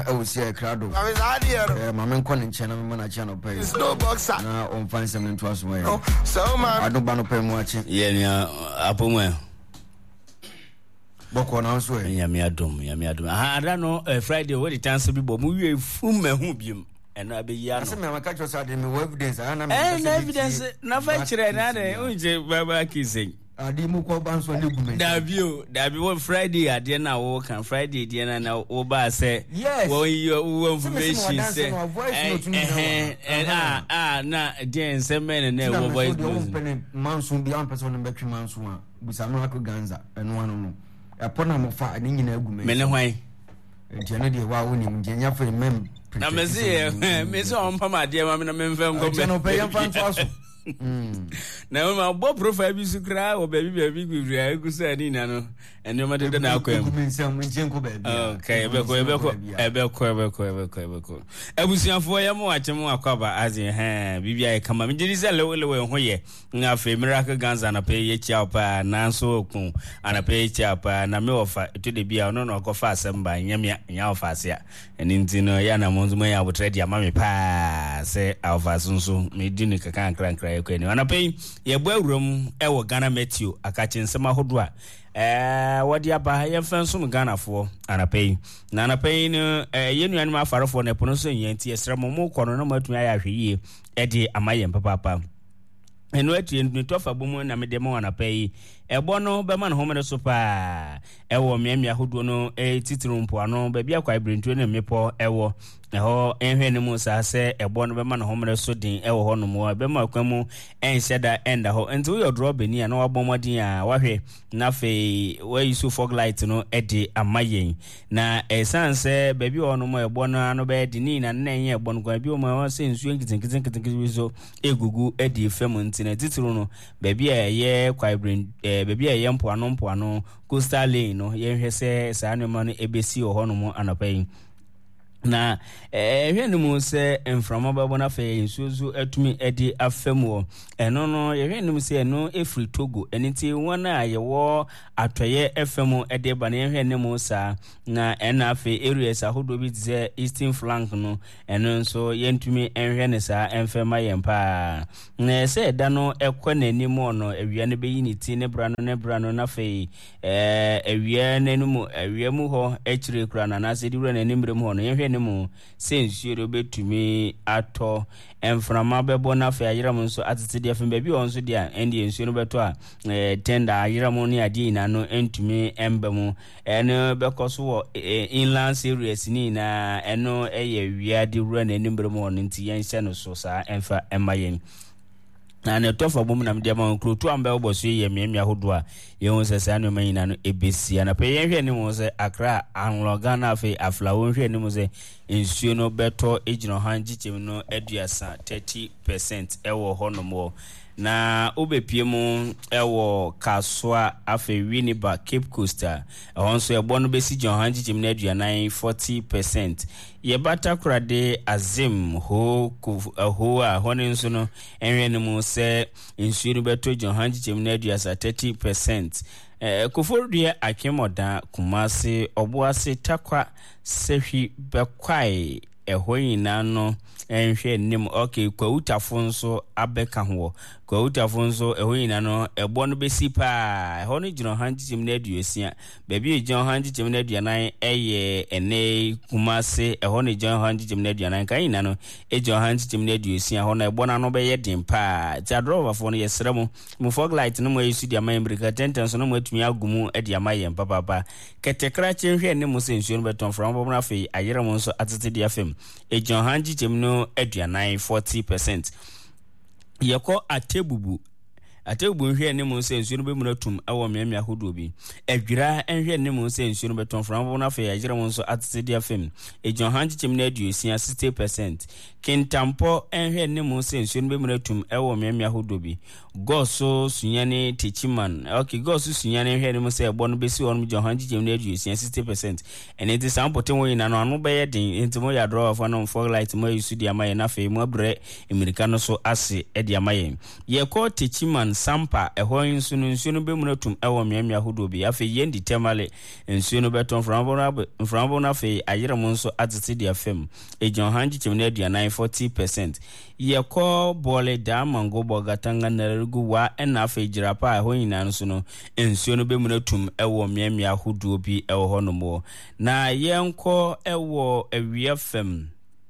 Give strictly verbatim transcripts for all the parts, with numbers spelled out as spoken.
I will see a crowd. I'm in calling channel, man, channel pay. It's no boxer. Now, on find something to us. So, man, I don't ban pay watching. Yeah, Apple. Boko na so ya me adom ya me adom ah I don't know Friday what the chance be bo mu wie fu ma hu biem ena be ya no say me maka cho say me evidence ana me evidence na fa kire na de unje baba kisen adi mu ko ban so legu me dabio dabio Friday ade na wo kan Friday de na na wo ba say wo wo information say eh ah ah na de nsemen na wo voice manso bi an person be twi manso a bisa no akọ ganza eno anu no apona mo fa ni nyina agume me ne hwan enti na de wa woni mjenya fa mem na me se me se on pa ma de ma me na me mfem go me no pe yan fan so aso mm na ma bo profile bi su kra o baby baby gwiri agu sa ni na no eno ma de na akwam okay ebe ko ebe ko ebe ko ebe ko ebe ko ebe ko abusiafo ya mo ache mo akwaba azi he bibia e kama me jiri se lewe lewe ho ye na fe miracle ganza na pe ye chia pa na so okun ana pe chia pa na me ofa to de bia no no ko fa asamba nyamia nya ofa asia eni ntino ya na mo nzuma ya botre dia ma me pa se alfa sunsu me di ni kaka nkran nkran e ko ni ana pe ye bo awuram e wo Ghana Matthew akachi nsema hodo a eh wodi aba ye fanso mu Ghana fo ana pe na ana pe no eh ye nuanu afarefo na pono so nyanti esra mo mo kono na matumi aya hweye e de amaye mpapa eno ati ni tofa bomu na me de mo ana pe ebo no be ma no homere so pa ewo miamia hodo no e titiri mpo ano ba bia kwa ibrentu na mepo ewo eho enhwe ne mu sa se ebo no be ma no homere so din ewo ho no mo be ma kwamu enhyeda enda ho enti wo draw beni na wabomodin a wahwe na fe we use fog light no e de amayen na esanse ba bia ono mo ebo no ano be de ni na na enye ebo no kwa bia o ma se nsuo nkitinkitin kitin so egugu e de fam ntina titiri no ba bia ye kwa ibrentu baby a yempo ano mpo ano coastal lane no yenhwe se saa no ma no ebesi ho no mo anapai na eh hwe no mu se emframa babo na fe nsuzu atumi edi afemu eno no ye hwe no mu se eno efri Togo eniti wona ayewo atoye efemu edi ba na hwe no mu sa na ena fe areas ahodo bi ze eastern flank no eno nso yentumi enhwe ne sa emfema yempa na se da no ekọ nanimo no ewia ne beyi ni ti ne bra no ne bra no na fe eh ewia nenum ewia mu ho echire kura na na se di wura nanimbre mu ho no ye nemu sensuero betumi ato emframa bebo na fe ayiram nso atete de afem ba bi onso de a endi ensuero beto a tenda ayiram ni adi na no entumi embemu eno bekoso wo inland series ni na eno eye wia de wura na nimbre mu no nti yenhye no so sa emfa emayen na ne tofa bom na mde ma nkrutu amba oboso ye miamia hodo a ye won sesa no manyina no ebesi na pe ye hwe ni mo se Accra Anloga na fe afla won hwe ni mo se ensuo no beto ejino hanjichem no aduasa thirty percent ewo hono mo na obepie mu ewo Kaswa afe Winneba Cape Coast ehonso ebo no besi John hanjichem na aduanan forty percent ye bata krade Azim ho ho a hono no enwe ni mo se ensuo no beto John hanjichem na aduasa thirty percent eh Kofordua Akemoda Kumasi Obuasi Takwa Sehi Bekwai ehoyina no enhwe nim okay kwa utafo nso abeka ho kwa utafo nso ehoyina no ebo no besi pa eho no gino hanjichem na aduosia baby gino hanjichem na aduanan eye ene Kumase eho no gino hanjichem na aduanan kaina no ejo hanjichem na aduosia ho no ebo na no be ye din pa ti adrover fo no yesere mu mu fog light no mo yesu dia man brika tenten no mo atumi agumu e dia mayen papa papa ketekra chenhwe ne mo sensuo no beton from bo na fe ayere mo nso atete dia fem ejo hanjichem no aduanan forty percent yeko atebubu atebubu nhwe ne mo sensuo no be mu natum awo miamia hodo bi adwira nhwe ne mo sensuo no beton from na fe agire mo nso atete dia fem ejo hanjichem na aduosia sixty percent kintampo nhwe ne mo sensuo no be mu natum awo miamia hodo bi goso sunyane techiman okay goso sunyane nhwe ne mo se ebo no besi won ejo hanjichem na aduosia sixty percent ene ti sampote wo ina no anu be ye din entimo ya draw for no fog light mo yusu dia maye na fe mo abre americano so ase e dia maye ye ko techiman one Sampa eho nsu no nsu no be mu natum ewo miamia hodo bi afi yendi temale nsu no beton frambo na frambo na afi ayerem nso atete dia fam ejon hanji chimna aduanan forty percent ye ko bole da mango bogatanga na rugu wa na afi jirapa eho nyina nso no nsu no be mu natum ewo miamia hodo bi ewo hono mo na yenko ewo ewie fam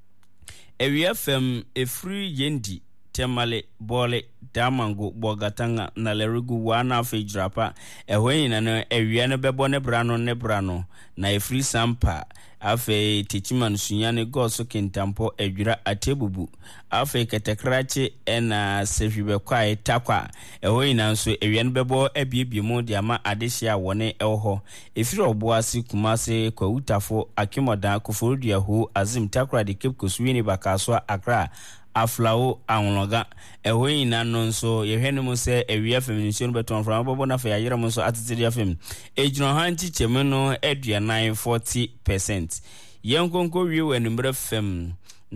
ewie fam efri yendi temale bole damango bogatanga na lerugu wana afi drapa ehwe na no ewia no bebo ne brano ne brano na efri sampa afi tichiman sunyane goso kintampo edwira atebubu afi ketekrache ena sefibe kwa etakwa ehwe na nso ewia no bebo ebiebie mu de ama adehia wone eho efiri oboase kumase kwa utafo akimoda koforudia hu azim takra de Cape Coast wini bakaso Accra aflawo anloga ehwe ina no nso yehwene mu se ewia feminisian beton from abobo na fa yayira mu nso atete fem ejino hanti cheme no aduanan forty percent yenkonko wie wenumre fem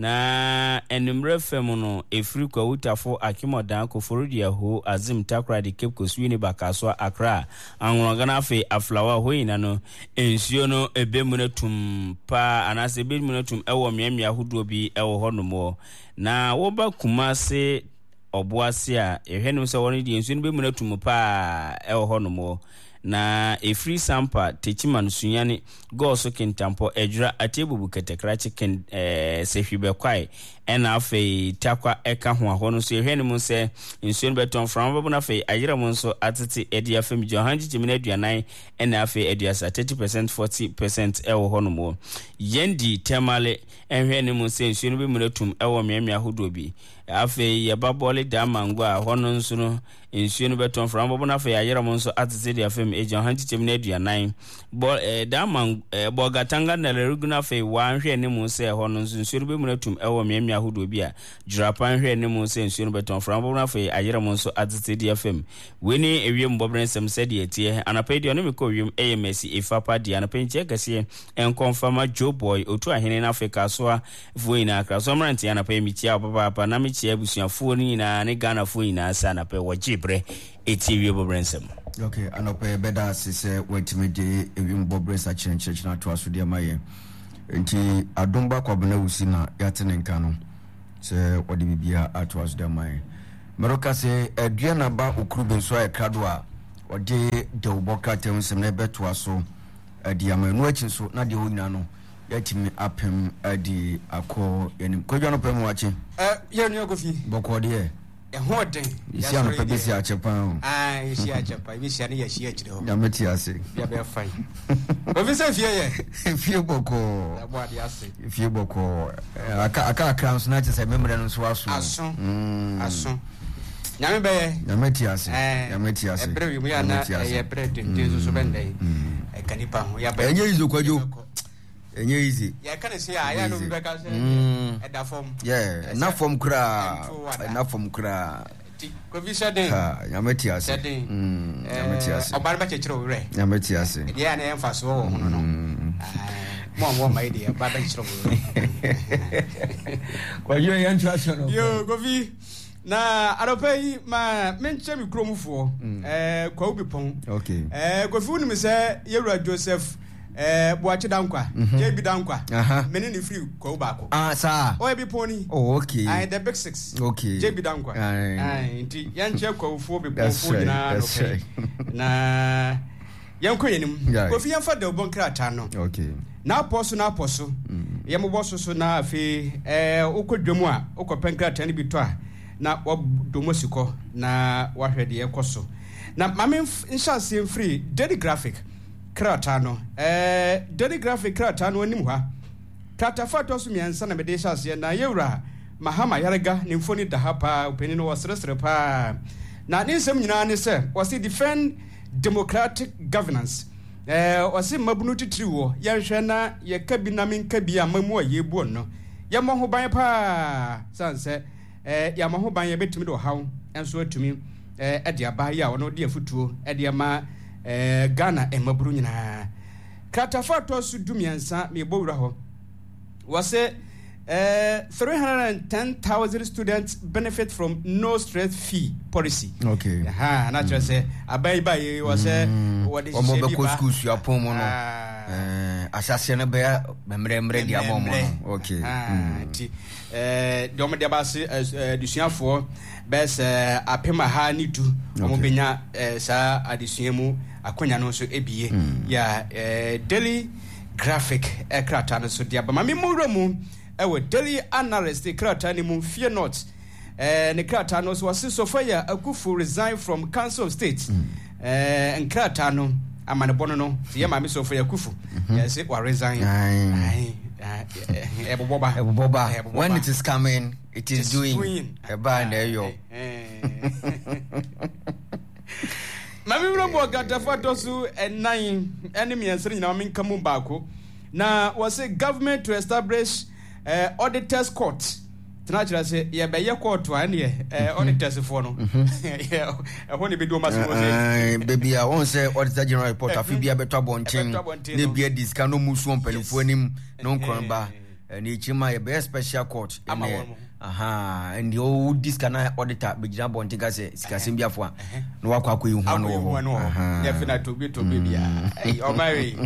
na enumre fem no efri kwa utafo akimodan ko forudia ho azim takra de Cape Coast wini bakaso Accra anloga na fa aflawo ho ina no ensuo no ebemu na tum pa anase ebemu na tum ewo miamia hodo bi ewo honomo na woba kumase oboase a ehwenu se woni di ensu no be mu natum pa e ho no mo na efri sampa techiman sunyane goso kintampo ejura atebubu ketekrache ken eh sehwibe kwai ena afi takwa eka ho ho no so ehwenu mu se ensu no beton from babu na afi ayira mu nso atete edi afem johanji jimina aduanan ena afi ediasa thirty percent forty percent e ho no mo yendi temale ehwenu mu se ensu no be mu natum e wo miamia hodo bi afi ye babole damango a ho no nso no ensu no beton from babu na afi ayira mu nso atete edi afem e johanji jimina aduanan bo damango bogatanga na leruguna afi wa hwe ne mu se ho no nso ensu no be mu natum e wo miamia hudo bia jurapan hwe ne mu se nsuo no beton frambo na fe ayere mu nso atete dia fam weni ewie mbobrensem se de etie anapedi ono meko wiem A M S ifapa dia anapenche kase en confirma Joe Boy otu ahene na Africa so a voina akra so mranti anape mitia papa papa na mitia abusuafo ni na ne Ghana fo ina sa anape wajibre etie wie mbobrensem. Okay, anape beda sise wetimede ewie mbobrensa chenche na to aso dia maye nti adomba kwabena usina yatene nka no se odi bibia ato aso dia maye meroka se aduana ba okrube so e krado a odi de oboka tem sem na beto aso adi amanu achi so na de onyina no yatimi apem adi akọ yanim kodwa no pem wachi eh yenu akofi boko de e ho den isi anu pebisi achepan ah isi achepan isi anu ya shi achire ho ya meti ase ya be fine ofisa fie ye fie boko ya bo ade ase fie boko aka aka crowns na chese memre no so aso aso aso nyame be ye ya meti ase ya meti ase e bre wi mu ya na e bre tintin so bende e kanipa ho ya be enye izo kwajo enye easy ya kana se ya ya no be ka se e da form yeah na form kra na form kra ko vi shade ha ya meti ase mm ya meti ase obar ba chechiro we ya meti ase ya na emfaso ho no no mo mo mai dia ba ba chechiro we kwa hiyo ya international yo ko vi na aropai ma menche mi kromufo eh kwa ubipon okay eh ko fi unu mi se Yewura Joseph eh Boachi Dankwa J B Dankwa meni ni free kwa ubako ah sa o ebi poni oh okay ah the big six okay J B Dankwa ah nti yanche kwa ufo bi pofo nyina okay na yanko yenim ko fi yanfa de obon krata no okay na aposo na aposo yemo boso so na afi eh ukodwemu a ukopɛ krata ni bi to a na wadomosiko na wahwede ekoso na mame nhyase free daily graphic krata no eh daily graphic krata no anim ha krata fato so miansa na mede hyase na Yewura Mahama Yarega ne mfoni da hapa upeni no wasresre pa na ne nsem nyina ne se wasi defend democratic governance eh wasi mabunu titiriwo yɛhwɛ na ye kabina min kabia mamu ayebu no ye mo ho ban pa sanse eh ya mo ho ban ye betumi do hawo enso atumi eh ade aba ya wono de afutuo ade ma eh Ghana emaburu nyina kratafa to su dumiansa me bowura ho wase Uh, three hundred ten thousand students benefit from no stress fee policy. Okay. Ha, na mm. say abai bai was what is she be school you upon mono. Eh, asase na be memre memre dia momo. Okay. Ah, ti eh dom dia ba se adusuafo bes apema ha ni du omo benya sa adusuamu akonya no so ebie ya daily graphic ekrata no so dia ba mame mu mu ewe daily analyst ekrata ni mu fear not eh ne krata no so wase Sofia Akufu resign from Council of State eh ekrata no amane bono no ye mame Sofia Akufu yes wa resign ai eboboba eboboba when it is coming it is doing a band there yo mami mrobo gatafa tosu nine enemy answer nyina mami nkamu baako na was government to establish uh, auditors court tnachira se ye be ye court wan ye auditors for no eh honi be do maso eh baby a won say auditor general report afi bia beto abonten ne bia diska no musu ompelifo anim no nkronba ni chima ye be special court aha and you diska na auditor be gina bonten ka se sika sem bia fo a no wakwa akwa ihu no aha definitely to be to be bia eh o marry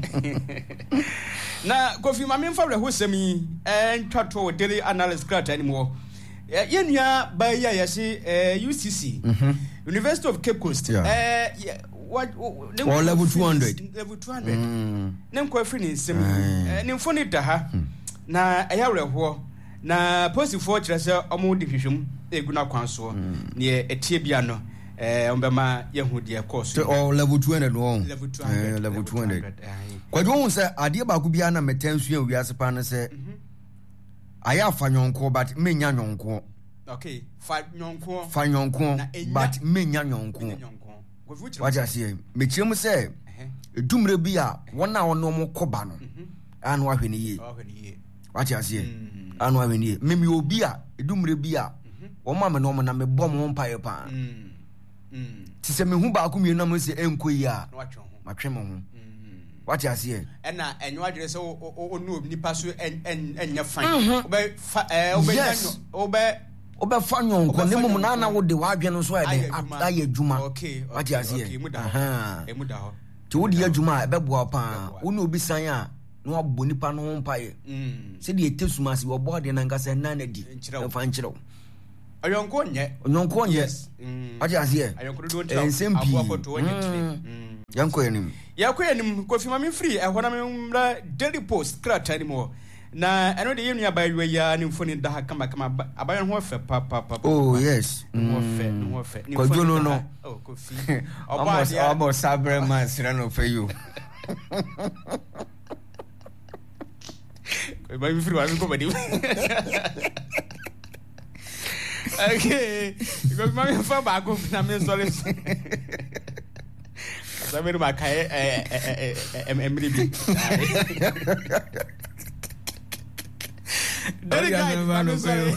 na Kofi mame mfa reho semi en twato daily analyst grant anymore yenua ba ya yesi U C C University of Cape Coast eh what level two hundred level two hundred nem ko afri ni semi ni mfoni da ha na eya reho na positive kire se omo de hwehwem eguna kwanso ne etie bia no eh ombema yehudie course to level two hundred no level two hundred eh level two hundred kwadwo won say ade ba ku bia na metansu ya wiase pa no say aya fa nyonko but menya nyonko okay fa nyonko fa nyonko but menya nyonko what you say me chim say edumre bi a wona wono mo koba no anu ahwe ne ye what you say anu ahwe ne ye memi obi a edumre bi a wo ma me no mo na me bom ho mpa ye pa Mm. Ti se me hu ba akomi na mo se enko yi a. Ma twe mo ho. What you say? E na enyo adwere se onu nipa so enya fan. Obe eh obe nyanyo obe obe fa nyonko ne mo na na wo de wa adwe no so e de aye adwuma. Okay. What you say? Aha. E mu da ho. Ti wo de adwuma e be boa pa. Wo no obi san a no abo nipa no ho paye. Mm. Se de etesuma se wo bo de na ngasa na na di. E fa nchiro. Ayonko nye Ayonko nye aje azie ayonko do ntia abu apoto onye tire yanko enim yakọ enim Kofi mame free ehona me mra Daily Post krata ni mo na eno de yenu abayiwa ya ni mfoni da ha kama kama abayan ho fe pa pa pa oh yes ho fe ho fe ni mfoni no no oh Kofi almost almost sabre man sira no fe you mame free wa mi ko badi okay because mama fa ba go na me sorry so me ma kai eh eh emri bi Daddy guy I'm sorry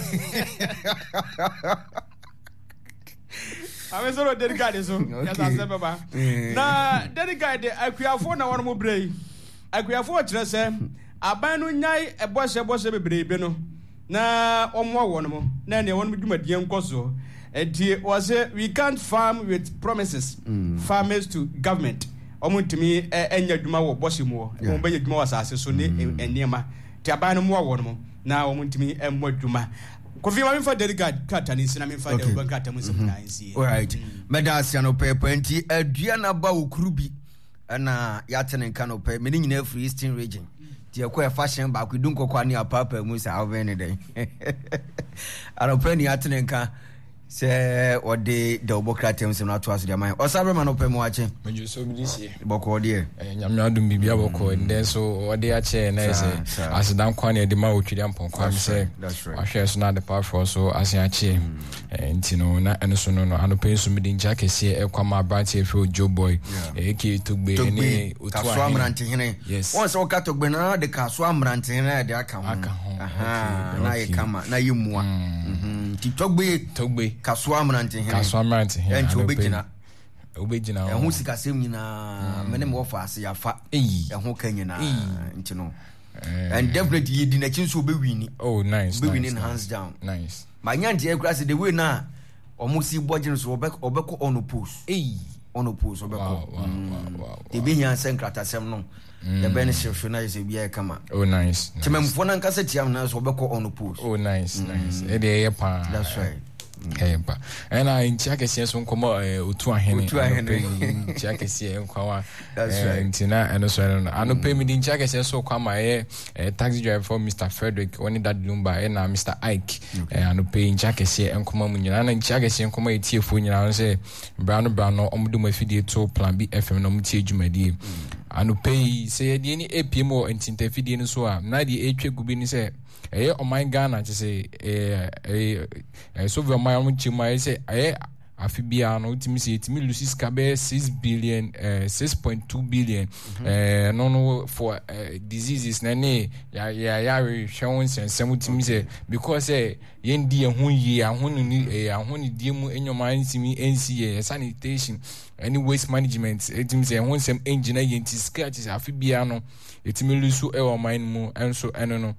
I'm sorry daddy guy so yes I said baba na daddy guy de akuafo na wono mo brei akuafo kire se aban no nyai ebose ebose bebrebe no na omwa wono mo na ne wono dwumadie nkoso enti was we can't farm with promises mm. farmers to government omuntimi enya dwuma wo bose mu wo be dwuma wasase so ne enema ti aban no mo wono mo na omuntimi emmo dwuma Kofi mame fa delegate kata ni sina me fa de ban kata musu na nsi all right medals ya no pepe enti adua na ba okurubi na ya tene nka no pe me ni nyina free eastern region ti ekwa fashion ba ku dun kokwa ni apapa mu sa obene den ara pe ni atene nka se ode de obokratem se na to aso de man osabre man ope mu ache meju so bi disi boko de eh nyamya dum bibia boko nden so ode ache na se asidan kwa ne de ma otwiri ampon kwa mi se ahwe so na de power so asen ache eh ntino na eno so no no anope so mi din jake se ekwa ma branch e fo Joe Boy e ki tugbe ni otu a kaso amrante hene won se okato tugbe na de kaso amrante hene de aka ho aha na ye kama na yimua mhm ti tugbe tugbe kaso amrante hene kaso amrante hene enti obegina obegina ehun sika sem nyina mene mo fa ase yafa ehun ka nyina enti no and definitely you didn't change so be winning. Oh, nice. Be nice, winning nice. hands down. Nice. My yanti aircraft the way now almost see budget so obeko obeko on post. Hey. On post obeko. Wow, wow, wow, wow. The be here send kratasem no. The benefit should not be a kama. Oh, nice. To me phone and cassette yam now so obeko on post. Oh, nice, nice. That's right. Hey, but and I in Chakasian so come out to a henny to a henny Chakasian Kawa. That's right. Tina and so I don't pay me in Chakasian so come my taxi driver for Mister Frederick when that Lumba and Mister Ike and I pay in Chakasian and come on and Chakasian come a tear for you and say Brown Brown or Omdu my video to plan B F M no teach my dear. I no pay say any A P M or and Tintefidian so I'm not the H Gubin say. Eh, on my Ghana, to say, eh, eh, so my own chima, say, eh, Afibiano, Timisi, Timmy Lucis Cabe, six billion, eh, six point two billion, eh, no, no, for eh, diseases, nene, ya, ya, ya, showing and some Timisi, because, eh, yendi and one year, and one, eh, and one demo in your mind, see me, N C A, sanitation, any waste management, it means, and one some engineer, yentis, scratches, Afibiano, it may lose so, eh, mine more, and so, I don't know.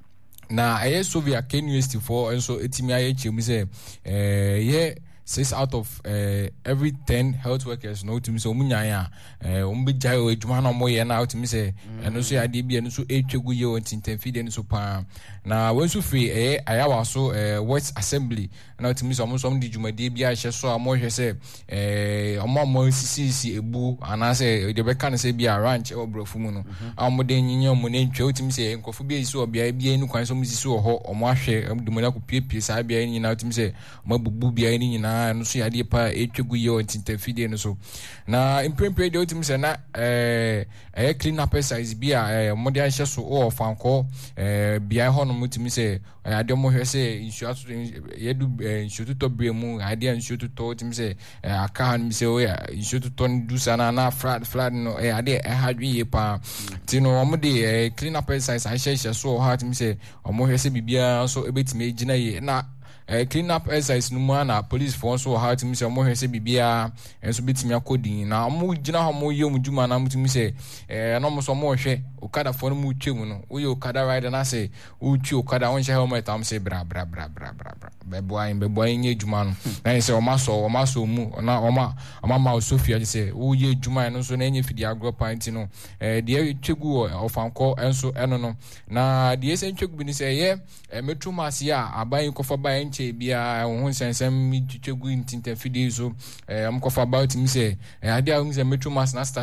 Na I Soviet Ken University for and so etimi aye chim say eh yeah six out of uh, every ten health workers no to me so munya ya eh umbe jai o adwuma na mo ye na to me say eno so ade bia no so etwegu ye o tintanfide no so pa na when so free eh ayawa so eh West Assembly na to me so mo so di dwumade bia hye so amo hwe say eh omo mo sisi ebu ana say de be kan say bia ranch e obrofu mu no amo de nyinyo mo na ntwe o to me say nkofo bia so bia bia ni kwan so mo sisi ho omo ahwe de mo na ko piepie sa bia ni na to me say mo bubu bia ni nyina no so yade pa etwegu ye o tintanfide no so na impempe de o to me say na eh eh clean up exercise bia eh mo de ahye so o fanko eh bia ho no mo to me say ade mo hwe say insu yedu insu to bre mu ade insu to to me say aka han me say o ya insu to do sana na flood flood no ade e hadwe ye pa ti no mo de clean up exercise ahye hye so ha to me say mo hwe say bibia so ebetime gina ye na Uh, clean up exercise no man na police for so how to me say mo hwe say bibia enso betimi akodin na mo gina ho mo ye mo djuma na mo timi say eh no mo so mo hwe okada for no mo twemu no wo ye okada rider na say wo twi okada won hye helmet am say bra bra bra bra bra bra beboa in beboa in ye djuma no na say o ma so o ma so mu na o ma o ma ma Sofia say wo ye djuma no so na enye fidi agro pint no eh de twegu ofanko enso eno no na de ese twegu bi ni say ye metro mass ya aban ko for ban bia ho sensem mi twegu intinta fidi so eh am kofa about me say eh ade a me say metro mass na